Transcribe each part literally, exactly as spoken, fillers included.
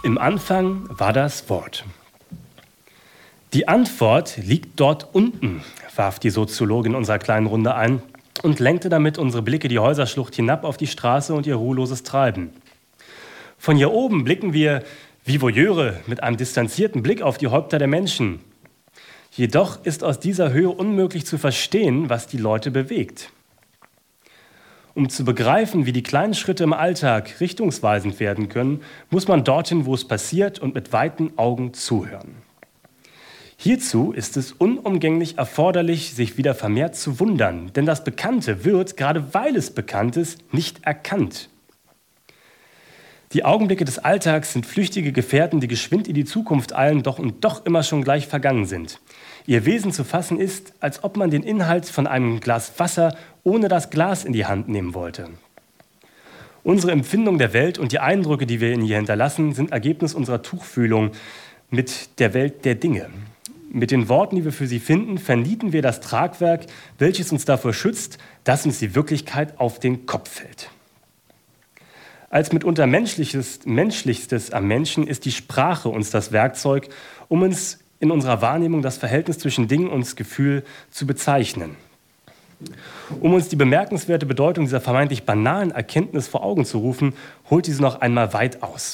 Im Anfang war das Wort. Die Antwort liegt dort unten, warf die Soziologin unserer kleinen Runde ein und lenkte damit unsere Blicke die Häuserschlucht hinab auf die Straße und ihr ruheloses Treiben. Von hier oben blicken wir, wie Voyeure, mit einem distanzierten Blick auf die Häupter der Menschen. Jedoch ist aus dieser Höhe unmöglich zu verstehen, was die Leute bewegt. Um zu begreifen, wie die kleinen Schritte im Alltag richtungsweisend werden können, muss man dorthin, wo es passiert, und mit weiten Augen zuhören. Hierzu ist es unumgänglich erforderlich, sich wieder vermehrt zu wundern, denn das Bekannte wird, gerade weil es bekannt ist, nicht erkannt. Die Augenblicke des Alltags sind flüchtige Gefährten, die geschwind in die Zukunft eilen, doch und doch immer schon gleich vergangen sind. Ihr Wesen zu fassen ist, als ob man den Inhalt von einem Glas Wasser ohne das Glas in die Hand nehmen wollte. Unsere Empfindung der Welt und die Eindrücke, die wir in ihr hinterlassen, sind Ergebnis unserer Tuchfühlung mit der Welt der Dinge. Mit den Worten, die wir für sie finden, vernieten wir das Tragwerk, welches uns davor schützt, dass uns die Wirklichkeit auf den Kopf fällt. Als mitunter Menschliches, Menschlichstes am Menschen ist die Sprache uns das Werkzeug, um uns in unserer Wahrnehmung das Verhältnis zwischen Ding und Gefühl zu bezeichnen. Um uns die bemerkenswerte Bedeutung dieser vermeintlich banalen Erkenntnis vor Augen zu rufen, holt diese noch einmal weit aus.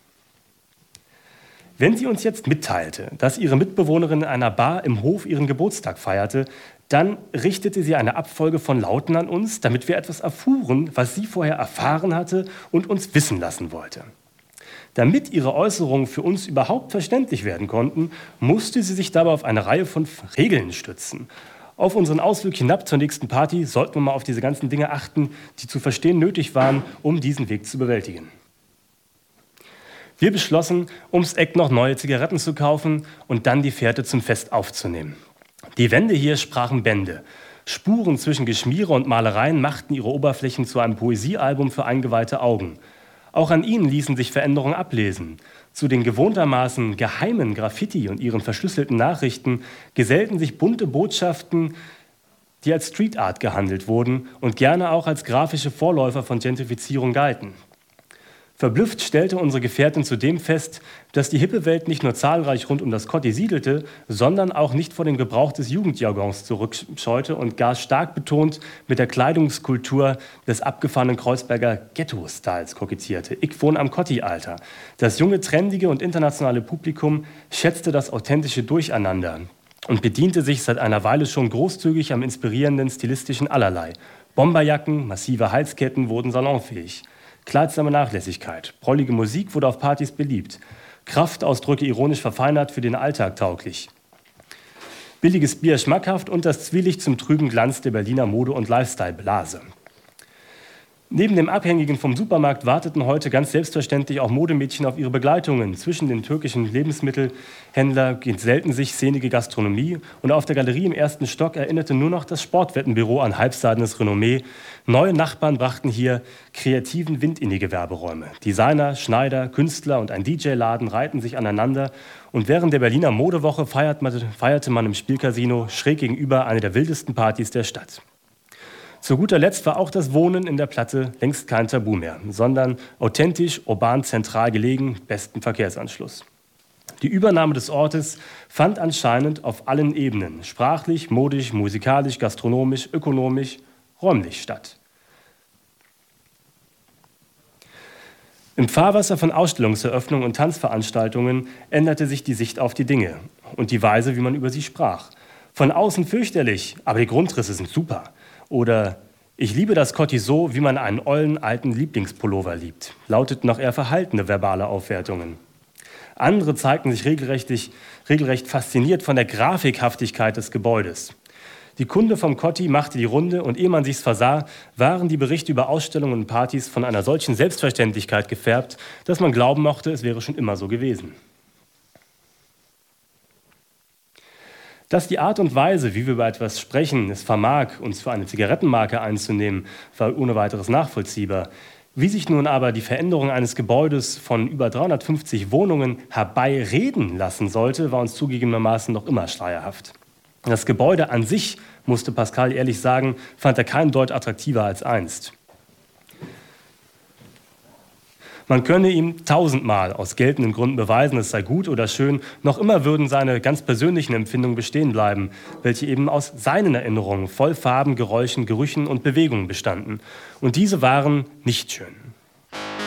Wenn sie uns jetzt mitteilte, dass ihre Mitbewohnerin in einer Bar im Hof ihren Geburtstag feierte, dann richtete sie eine Abfolge von Lauten an uns, damit wir etwas erfuhren, was sie vorher erfahren hatte und uns wissen lassen wollte. Damit ihre Äußerungen für uns überhaupt verständlich werden konnten, musste sie sich dabei auf eine Reihe von Regeln stützen. Auf unseren Ausflug hinab zur nächsten Party sollten wir mal auf diese ganzen Dinge achten, die zu verstehen nötig waren, um diesen Weg zu bewältigen. Wir beschlossen, ums Eck noch neue Zigaretten zu kaufen und dann die Fährte zum Fest aufzunehmen. Die Wände hier sprachen Bände. Spuren zwischen Geschmiere und Malereien machten ihre Oberflächen zu einem Poesiealbum für eingeweihte Augen. Auch an ihnen ließen sich Veränderungen ablesen. Zu den gewohntermaßen geheimen Graffiti und ihren verschlüsselten Nachrichten gesellten sich bunte Botschaften, die als Street Art gehandelt wurden und gerne auch als grafische Vorläufer von Gentrifizierung galten. Verblüfft stellte unsere Gefährtin zudem fest, dass die hippe Welt nicht nur zahlreich rund um das Kotti siedelte, sondern auch nicht vor dem Gebrauch des Jugendjargons zurückscheute und gar stark betont mit der Kleidungskultur des abgefahrenen Kreuzberger Ghetto-Styles kokettierte. Ich wohne am Kotti-Alter. Das junge, trendige und internationale Publikum schätzte das authentische Durcheinander und bediente sich seit einer Weile schon großzügig am inspirierenden stilistischen Allerlei. Bomberjacken, massive Halsketten wurden salonfähig. Kleidsame Nachlässigkeit, prollige Musik wurde auf Partys beliebt, Kraftausdrücke ironisch verfeinert, für den Alltag tauglich. Billiges Bier schmackhaft und das Zwielicht zum trüben Glanz der Berliner Mode- und Lifestyle-Blase. Neben dem Abhängigen vom Supermarkt warteten heute ganz selbstverständlich auch Modemädchen auf ihre Begleitungen. Zwischen den türkischen Lebensmittelhändlern gesellten sich szenige Gastronomie und auf der Galerie im ersten Stock erinnerte nur noch das Sportwettenbüro an halbseidenes Renommee. Neue Nachbarn brachten hier kreativen Wind in die Gewerberäume. Designer, Schneider, Künstler und ein D J-Laden reihten sich aneinander und während der Berliner Modewoche feierte man im Spielcasino schräg gegenüber eine der wildesten Partys der Stadt. Zu guter Letzt war auch das Wohnen in der Platte längst kein Tabu mehr, sondern authentisch, urban, zentral gelegen, besten Verkehrsanschluss. Die Übernahme des Ortes fand anscheinend auf allen Ebenen, sprachlich, modisch, musikalisch, gastronomisch, ökonomisch, räumlich statt. Im Fahrwasser von Ausstellungseröffnungen und Tanzveranstaltungen änderte sich die Sicht auf die Dinge und die Weise, wie man über sie sprach. Von außen fürchterlich, aber die Grundrisse sind super. Oder ich liebe das Kotti so, wie man einen ollen alten Lieblingspullover liebt, lauteten noch eher verhaltene verbale Aufwertungen. Andere zeigten sich regelrecht, regelrecht fasziniert von der Grafikhaftigkeit des Gebäudes. Die Kunde vom Kotti machte die Runde und ehe man sich's versah, waren die Berichte über Ausstellungen und Partys von einer solchen Selbstverständlichkeit gefärbt, dass man glauben mochte, es wäre schon immer so gewesen. Dass die Art und Weise, wie wir über etwas sprechen, es vermag, uns für eine Zigarettenmarke einzunehmen, war ohne weiteres nachvollziehbar. Wie sich nun aber die Veränderung eines Gebäudes von über dreihundertfünfzig Wohnungen herbeireden lassen sollte, war uns zugegebenermaßen noch immer schleierhaft. Das Gebäude an sich, musste Pascal ehrlich sagen, fand er keinen Deut attraktiver als einst. Man könne ihm tausendmal aus geltenden Gründen beweisen, es sei gut oder schön, noch immer würden seine ganz persönlichen Empfindungen bestehen bleiben, welche eben aus seinen Erinnerungen voll Farben, Geräuschen, Gerüchen und Bewegungen bestanden. Und diese waren nicht schön.